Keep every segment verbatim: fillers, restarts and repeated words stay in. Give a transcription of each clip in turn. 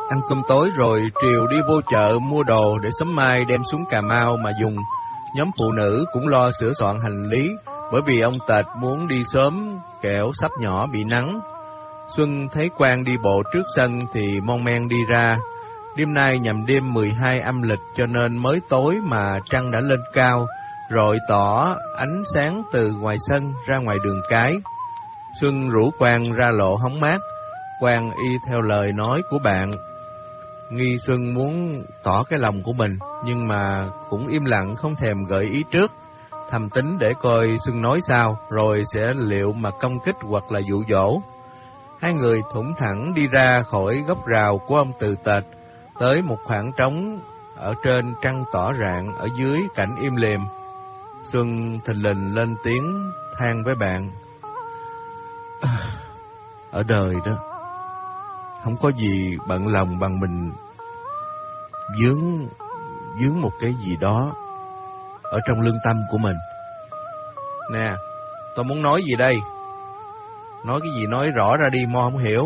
Ăn cơm tối rồi Triều đi vô chợ mua đồ để sớm mai đem xuống Cà Mau mà dùng. Nhóm phụ nữ cũng lo sửa soạn hành lý, bởi vì ông Tệt muốn đi sớm kẻo sắp nhỏ bị nắng. Xuân thấy Quang đi bộ trước sân thì mon men đi ra. Đêm nay nhằm đêm mười hai âm lịch cho nên mới tối mà trăng đã lên cao, rọi tỏ ánh sáng từ ngoài sân ra ngoài đường cái. Xuân rủ Quang ra lộ hóng mát. Quang y theo lời nói của bạn. Nghi Xuân muốn tỏ cái lòng của mình, nhưng mà cũng im lặng không thèm gợi ý trước, thầm tính để coi Xuân nói sao, rồi sẽ liệu mà công kích hoặc là dụ dỗ. Hai người thủng thẳng đi ra khỏi góc rào của ông Từ Tệt, tới một khoảng trống ở trên trăng tỏ rạng, ở dưới cảnh im lìm. Xuân thình lình lên tiếng than với bạn. À, ở đời đó, không có gì bận lòng bằng mình dướng, dướng một cái gì đó ở trong lương tâm của mình. Nè, tôi muốn nói gì đây? Nói cái gì nói rõ ra đi, Mo không hiểu.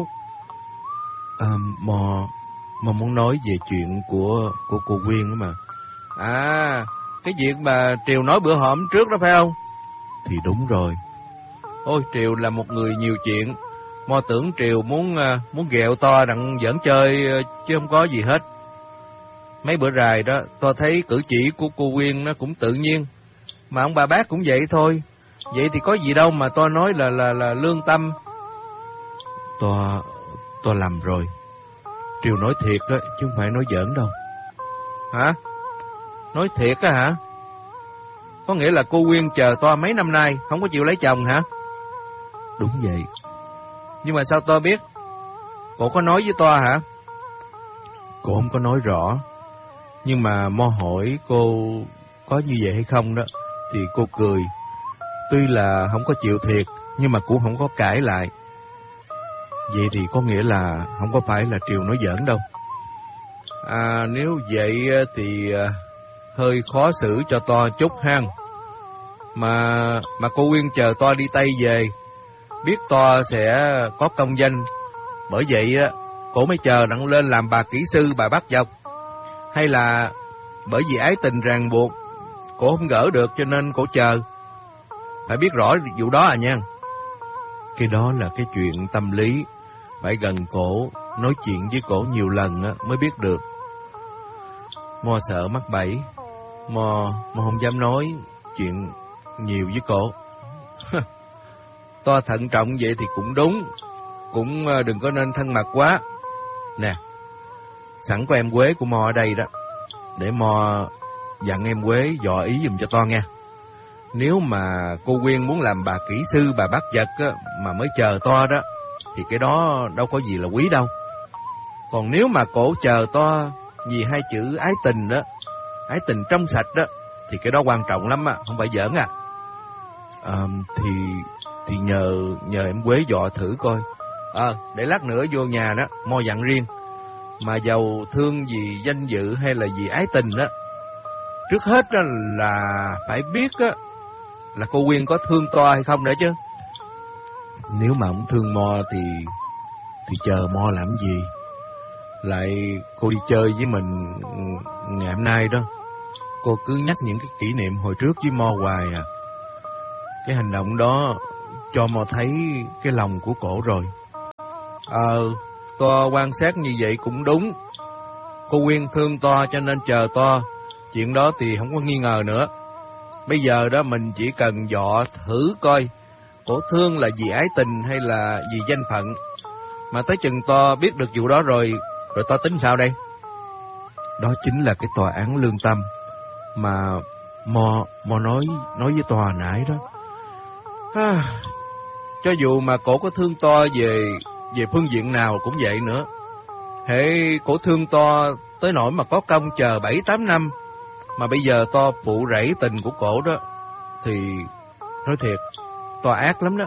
À, Mo, Mo muốn nói về chuyện của của cô Quyên đó mà. À, cái việc mà Triều nói bữa hổm trước đó phải không? Thì đúng rồi. Ôi, Triều là một người nhiều chuyện. Mo tưởng Triều muốn muốn ghẹo to đặng giỡn chơi chứ không có gì hết. Mấy bữa rày đó, tôi thấy cử chỉ của cô Quyên nó cũng tự nhiên. Mà ông bà bác cũng vậy thôi. Vậy thì có gì đâu mà tôi nói là là là lương tâm. Tôi tôi làm rồi. Triều nói thiệt đó, chứ không phải nói giỡn đâu. Hả? Nói thiệt á hả? Có nghĩa là cô Quyên chờ tôi mấy năm nay không có chịu lấy chồng hả? Đúng vậy. Nhưng mà sao tôi biết? Cô có nói với tôi hả? Cô không có nói rõ. Nhưng mà Mo hỏi cô có như vậy hay không đó, thì cô cười. Tuy là không có chịu thiệt, nhưng mà cũng không có cãi lại. Vậy thì có nghĩa là không có phải là Triều nói giỡn đâu. À, nếu vậy thì hơi khó xử cho to chút ha. Mà mà cô Quyên chờ to đi Tây về, biết to sẽ có công danh. Bởi vậy á, cổ mới chờ đặng lên làm bà kỹ sư bà bắt dọc. Hay là bởi vì ái tình ràng buộc, cổ không gỡ được cho nên cổ chờ. Phải biết rõ vụ đó à nha. Cái đó là cái chuyện tâm lý, phải gần cổ, nói chuyện với cổ nhiều lần á mới biết được. Mo sợ mắc bẫy. Mo, Mo không dám nói chuyện nhiều với cổ. To thận trọng vậy thì cũng đúng, cũng đừng có nên thân mật quá. Nè, sẵn có em Quế của Mo ở đây đó, để Mo dặn em Quế dò ý giùm cho to nghe. Nếu mà cô Quyên muốn làm bà kỹ sư bà bắt vật á, mà mới chờ to đó, thì cái đó đâu có gì là quý đâu. Còn nếu mà cổ chờ to vì hai chữ ái tình đó, ái tình trong sạch đó, thì cái đó quan trọng lắm á, không phải giỡn à. À thì thì nhờ nhờ em Quế dò thử coi. Ờ, à, để lát nữa vô nhà đó, Mo dặn riêng. Mà giàu thương vì danh dự hay là vì ái tình đó, trước hết đó là phải biết á là cô Quyên có thương to hay không nữa chứ. Nếu mà không thương Mo thì thì chờ Mo làm gì? Lại cô đi chơi với mình ngày hôm nay đó, cô cứ nhắc những cái kỷ niệm hồi trước với Mo hoài à. Cái hành động đó cho Mo thấy cái lòng của cổ rồi. Ờ, To quan sát như vậy cũng đúng. Cô Quyên thương To cho nên chờ To, chuyện đó thì không có nghi ngờ nữa. Bây giờ đó mình chỉ cần dọ thử coi cổ thương là vì ái tình hay là vì danh phận. Mà tới chừng To biết được vụ đó rồi, rồi To tính sao đây? Đó chính là cái tòa án lương tâm mà Mo Mo nói nói với To nãy đó. À, cho dù mà cổ có thương To về về phương diện nào cũng vậy nữa. Hễ cổ thương To tới nỗi mà có công chờ bảy tám năm, mà bây giờ To phụ rẫy tình của cổ đó, thì nói thiệt, To ác lắm đó.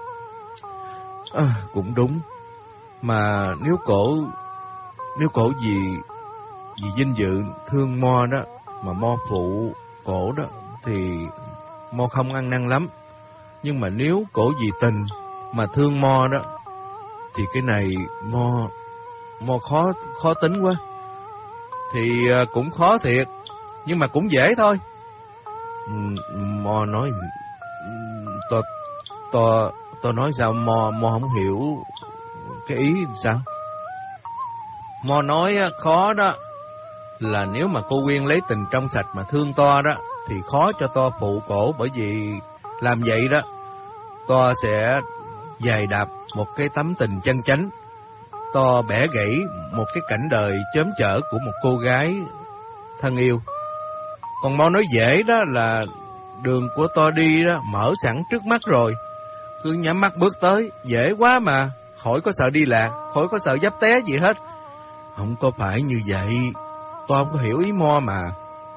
À, cũng đúng. Mà nếu cổ Nếu cổ vì Vì vinh dự thương Mo đó, mà Mo phụ cổ đó, thì Mo không ăn năn lắm. Nhưng mà nếu cổ vì tình mà thương Mo đó, thì cái này Mo Mo khó khó tính quá. Thì cũng khó thiệt, nhưng mà cũng dễ thôi. Mo nói to to to nói sao Mo Mo không hiểu cái ý sao? Mo nói khó đó là nếu mà cô Quyên lấy tình trong sạch mà thương To đó thì khó cho To phụ cổ, bởi vì làm vậy đó To sẽ dày đạp một cái tấm tình chân chánh. To bẻ gãy một cái cảnh đời chớm chở của một cô gái thân yêu. Còn Mo nói dễ đó là đường của To đi đó mở sẵn trước mắt rồi, cứ nhắm mắt bước tới, dễ quá mà, khỏi có sợ đi lạc, khỏi có sợ dấp té gì hết. Không có phải như vậy, To không có hiểu ý Mo mà.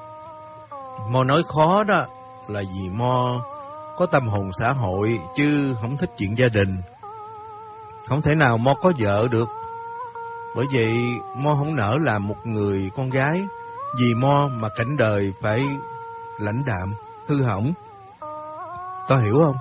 Mo nói khó đó là vì Mo có tâm hồn xã hội chứ không thích chuyện gia đình. Không thể nào Mo có vợ được, bởi vậy Mo không nỡ làm một người con gái vì Mo mà cảnh đời phải lãnh đạm, hư hỏng. To hiểu không?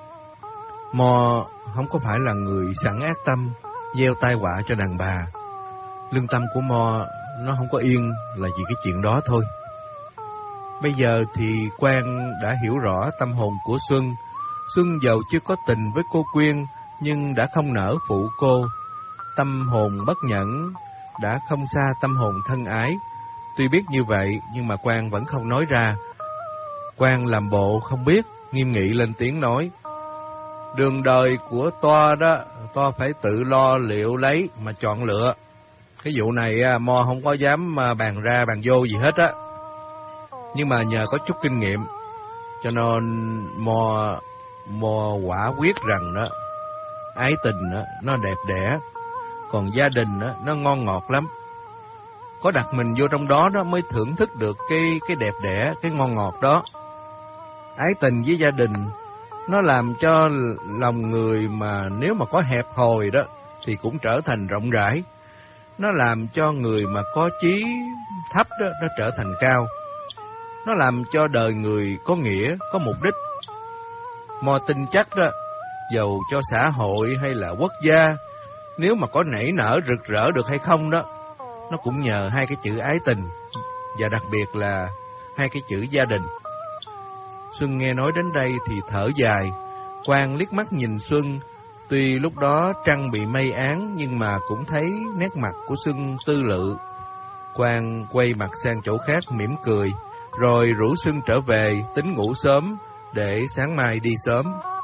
Mo không có phải là người sẵn ác tâm, gieo tai họa cho đàn bà. Lương tâm của Mo nó không có yên là vì cái chuyện đó thôi. Bây giờ thì Quang đã hiểu rõ tâm hồn của Xuân. Xuân giàu chưa có tình với cô Quyên, nhưng đã không nỡ phụ cô. Tâm hồn bất nhẫn đã không xa tâm hồn thân ái. Tuy biết như vậy, nhưng mà Quang vẫn không nói ra. Quang làm bộ không biết, nghiêm nghị lên tiếng nói: đường đời của To đó, To phải tự lo liệu lấy mà chọn lựa. Cái vụ này Mo không có dám bàn ra bàn vô gì hết á. Nhưng mà nhờ có chút kinh nghiệm, cho nên Mo Mo quả quyết rằng đó, ái tình đó, nó đẹp đẽ, còn gia đình đó, nó ngon ngọt lắm. Có đặt mình vô trong đó đó mới thưởng thức được cái cái đẹp đẽ, cái ngon ngọt đó. Ái tình với gia đình nó làm cho lòng người mà nếu mà có hẹp hòi đó thì cũng trở thành rộng rãi. Nó làm cho người mà có chí thấp đó nó trở thành cao. Nó làm cho đời người có nghĩa, có mục đích. Mo tin chắc đó, dầu cho xã hội hay là quốc gia, nếu mà có nảy nở rực rỡ được hay không đó, nó cũng nhờ hai cái chữ ái tình, và đặc biệt là hai cái chữ gia đình. Xuân nghe nói đến đây thì thở dài. Quang liếc mắt nhìn Xuân. Tuy lúc đó trăng bị mây án, nhưng mà cũng thấy nét mặt của Xuân tư lự. Quang quay mặt sang chỗ khác mỉm cười, rồi rủ Xuân trở về tính ngủ sớm để sáng mai đi sớm.